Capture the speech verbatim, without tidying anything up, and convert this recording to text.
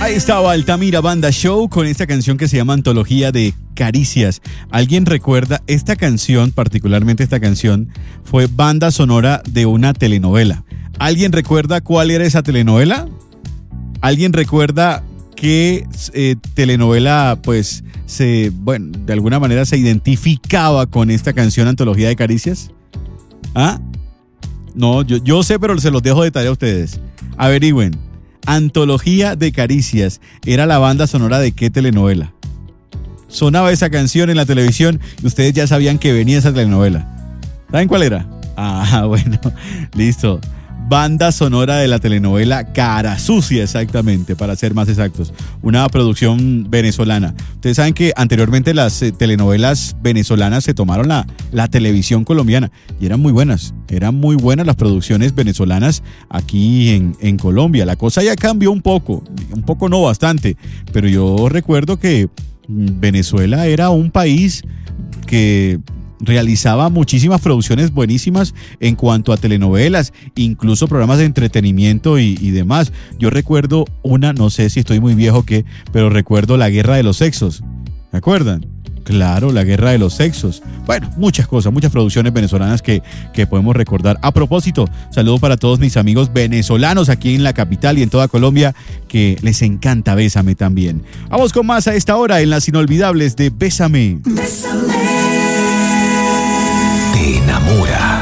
Ahí estaba Altamira Banda Show con esta canción que se llama Antología de Caricias. ¿Alguien recuerda esta canción, particularmente esta canción, fue banda sonora de una telenovela? ¿Alguien recuerda cuál era esa telenovela? ¿Alguien recuerda qué eh, telenovela, pues, se, bueno, de alguna manera se identificaba con esta canción Antología de Caricias? ¿Ah? No, yo, yo sé, pero se los dejo de tarea a ustedes. Averigüen. Antología de Caricias. ¿Era la banda sonora de qué telenovela? Sonaba esa canción en la televisión y ustedes ya sabían que venía esa telenovela. ¿Saben cuál era? Ah, bueno, listo. Banda sonora de la telenovela Cara Sucia, exactamente, para ser más exactos. Una producción venezolana. Ustedes saben que anteriormente las eh, telenovelas venezolanas se tomaron la, la televisión colombiana y eran muy buenas. Eran muy buenas las producciones venezolanas aquí en, en Colombia. La cosa ya cambió un poco, un poco no bastante, pero yo recuerdo que Venezuela era un país que realizaba muchísimas producciones buenísimas en cuanto a telenovelas, incluso programas de entretenimiento y, y demás. Yo recuerdo una, no sé si estoy muy viejo o qué, pero recuerdo La Guerra de los Sexos. ¿Se acuerdan? Claro, La Guerra de los Sexos. Bueno, muchas cosas, muchas producciones venezolanas que, que podemos recordar. A propósito, saludo para todos mis amigos venezolanos aquí en la capital y en toda Colombia, que les encanta Bésame también. Vamos con más a esta hora en las inolvidables de Bésame. Bésame. Te enamora.